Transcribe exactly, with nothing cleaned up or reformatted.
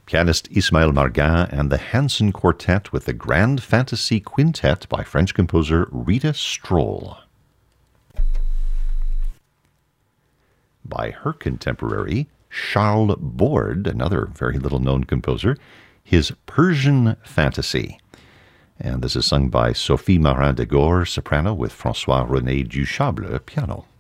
pianist Ismail Margin and the Hanson Quartet with the Grand Fantasy Quintet by French composer Rita Stroll. By her contemporary, Charles Borde, another very little-known composer, his Persian Fantasy. And this is sung by Sophie Marin de Gore, soprano, with François-René Duchable, piano.